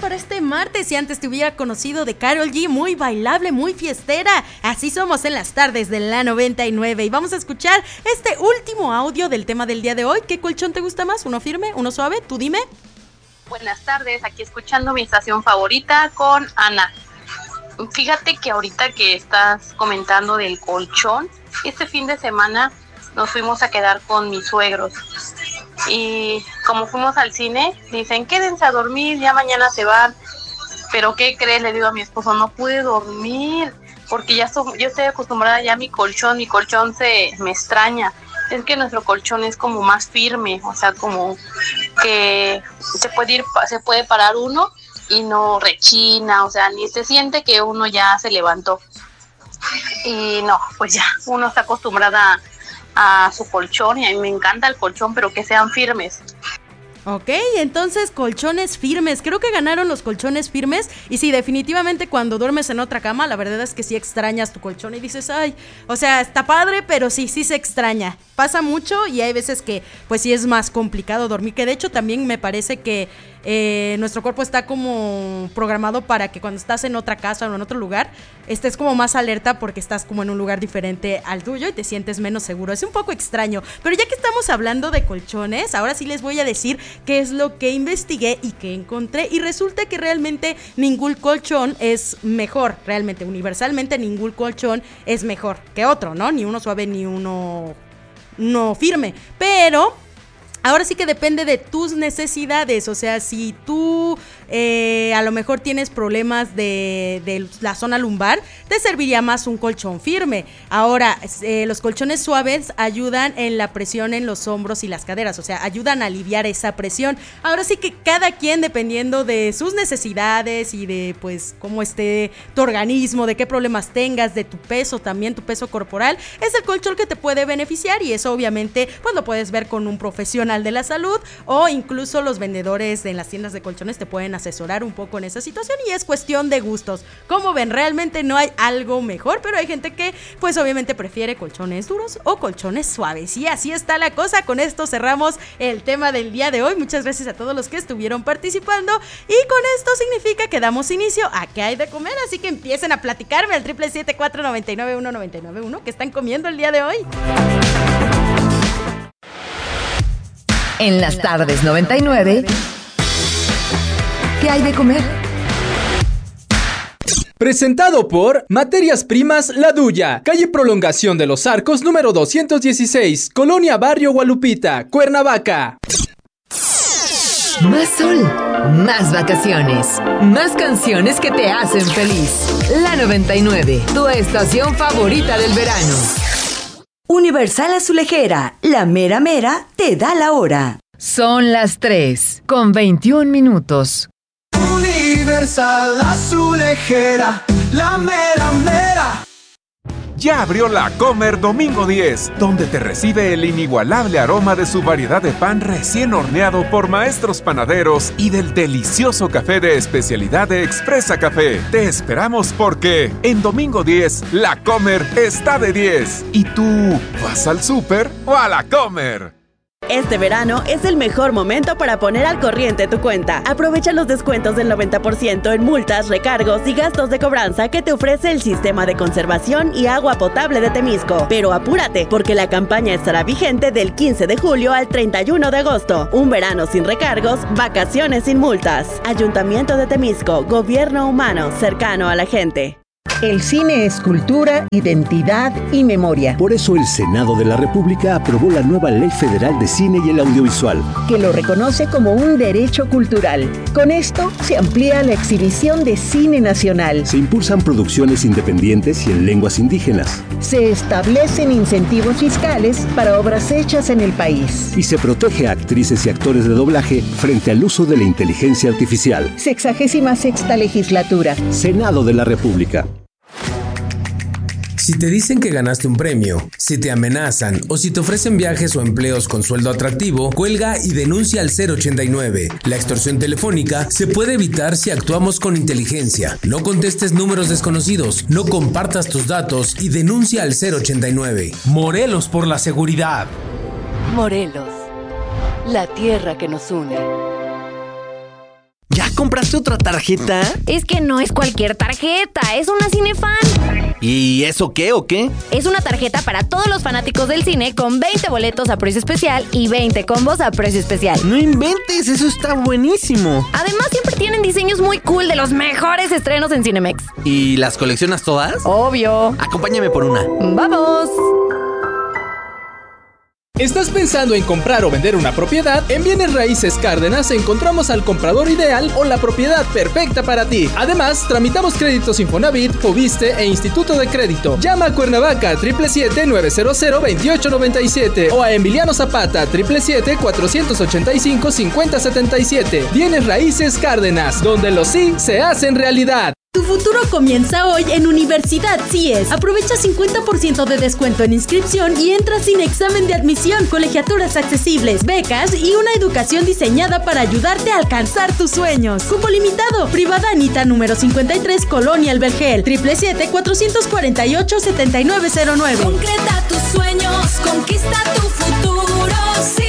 para este martes. Si antes te hubiera conocido de Karol G, muy bailable, muy fiestera. Así somos en las tardes de la 99. Y vamos a escuchar este último audio del tema del día de hoy. ¿Qué colchón te gusta más? ¿Uno firme? ¿Uno suave? Tú dime. Buenas tardes, aquí escuchando mi estación favorita con Ana. Fíjate que ahorita que estás comentando del colchón, este fin de semana nos fuimos a quedar con mis suegros. Y como fuimos al cine, dicen, quédense a dormir, ya mañana se van. Pero ¿qué crees? Le digo a mi esposo, no pude dormir, porque yo estoy acostumbrada ya a mi colchón me extraña. Es que nuestro colchón es como más firme, o sea, como que se puede parar uno y no rechina, o sea, ni se siente que uno ya se levantó. Y no, pues ya, uno está acostumbrada a su colchón y a mí me encanta el colchón, pero que sean firmes. Ok, entonces colchones firmes, creo que ganaron los colchones firmes. Y sí, definitivamente cuando duermes en otra cama, la verdad es que sí extrañas tu colchón y dices, ay, o sea, está padre, pero sí se extraña. Pasa mucho y hay veces que pues sí es más complicado dormir, que de hecho también me parece que nuestro cuerpo está como programado para que cuando estás en otra casa o en otro lugar estés como más alerta porque estás como en un lugar diferente al tuyo y te sientes menos seguro. Es un poco extraño, pero ya que estamos hablando de colchones, ahora sí les voy a decir qué es lo que investigué y que encontré, y resulta que realmente ningún colchón es mejor, realmente, universalmente ningún colchón es mejor que otro, ¿no? Ni uno suave ni uno firme, pero ahora sí que depende de tus necesidades. O sea, si tú a lo mejor tienes problemas de la zona lumbar, te serviría más un colchón firme. Ahora, los colchones suaves ayudan en la presión en los hombros y las caderas, o sea, ayudan a aliviar esa presión. Ahora sí que cada quien, dependiendo de sus necesidades y de pues cómo esté tu organismo, de qué problemas tengas, de tu peso también, tu peso corporal, es el colchón que te puede beneficiar, y eso obviamente pues lo puedes ver con un profesional de la salud, o incluso los vendedores en las tiendas de colchones te pueden asesorar un poco en esa situación, y es cuestión de gustos. Como ven, realmente no hay algo mejor, pero hay gente que pues obviamente prefiere colchones duros o colchones suaves, y así está la cosa. Con esto cerramos el tema del día de hoy. Muchas gracias a todos los que estuvieron participando, y con esto significa que damos inicio a ¿qué hay de comer? Así que empiecen a platicarme al 777-499-1991 que están comiendo el día de hoy. En las tardes 99, ¿qué hay de comer? Presentado por Materias Primas La Duya, calle Prolongación de los Arcos número 216, Colonia Barrio Gualupita, Cuernavaca. Más sol, más vacaciones, más canciones que te hacen feliz. La 99, tu estación favorita del verano. Universal Azulejera, la mera mera te da la hora. Son las 3:21. Universal Azulejera, la mera mera. Ya abrió La Comer Domingo 10, donde te recibe el inigualable aroma de su variedad de pan recién horneado por maestros panaderos y del delicioso café de especialidad de Expresa Café. Te esperamos porque en Domingo 10, La Comer está de 10. ¿Y tú vas al súper o a La Comer? Este verano es el mejor momento para poner al corriente tu cuenta. Aprovecha los descuentos del 90% en multas, recargos y gastos de cobranza que te ofrece el Sistema de Conservación y Agua Potable de Temisco. Pero apúrate, porque la campaña estará vigente del 15 de julio al 31 de agosto. Un verano sin recargos, vacaciones sin multas. Ayuntamiento de Temisco, gobierno humano, cercano a la gente. El cine es cultura, identidad y memoria. Por eso el Senado de la República aprobó la nueva Ley Federal de Cine y el Audiovisual, que lo reconoce como un derecho cultural. Con esto se amplía la exhibición de cine nacional. Se impulsan producciones independientes y en lenguas indígenas. Se establecen incentivos fiscales para obras hechas en el país. Y se protege a actrices y actores de doblaje frente al uso de la inteligencia artificial. 66ª legislatura. Senado de la República. Si te dicen que ganaste un premio, si te amenazan o si te ofrecen viajes o empleos con sueldo atractivo, cuelga y denuncia al 089. La extorsión telefónica se puede evitar si actuamos con inteligencia. No contestes números desconocidos, no compartas tus datos y denuncia al 089. Morelos por la seguridad. Morelos, la tierra que nos une. Ya ¿Ya compraste otra tarjeta? Es que no es cualquier tarjeta, es una Cinefan. ¿Y eso qué o qué? Es una tarjeta para todos los fanáticos del cine con 20 boletos a precio especial y 20 combos a precio especial. ¡No inventes! ¡Eso está buenísimo! Además, siempre tienen diseños muy cool de los mejores estrenos en Cinemex. ¿Y las coleccionas todas? Obvio. Acompáñame por una. ¡Vamos! ¿Estás pensando en comprar o vender una propiedad? En Bienes Raíces Cárdenas encontramos al comprador ideal o la propiedad perfecta para ti. Además, tramitamos créditos Infonavit, Fobiste e Instituto de Crédito. Llama a Cuernavaca 777-900-2897 o a Emiliano Zapata 777-485-5077. Bienes Raíces Cárdenas, donde los sí se hacen realidad. Tu futuro comienza hoy en Universidad CIES. Aprovecha 50% de descuento en inscripción y entra sin examen de admisión, colegiaturas accesibles, becas y una educación diseñada para ayudarte a alcanzar tus sueños. Cupo limitado. Privada Anita número 53, Colonia El Vergel. 777-448-7909. Concreta tus sueños, conquista tu futuro, CIES.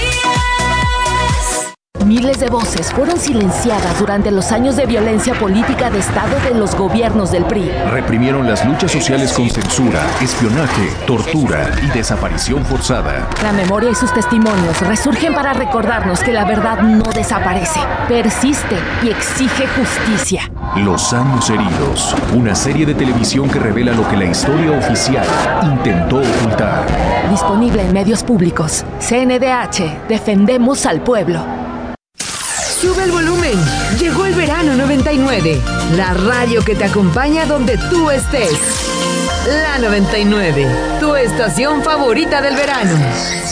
Miles de voces fueron silenciadas durante los años de violencia política de Estado de los gobiernos del PRI. Reprimieron las luchas sociales con censura, espionaje, tortura y desaparición forzada. La memoria y sus testimonios resurgen para recordarnos que la verdad no desaparece, persiste y exige justicia. Los años heridos, una serie de televisión que revela lo que la historia oficial intentó ocultar. Disponible en medios públicos. CNDH, defendemos al pueblo. Sube el volumen. Llegó el verano 99. La radio que te acompaña donde tú estés. La 99, tu estación favorita del verano.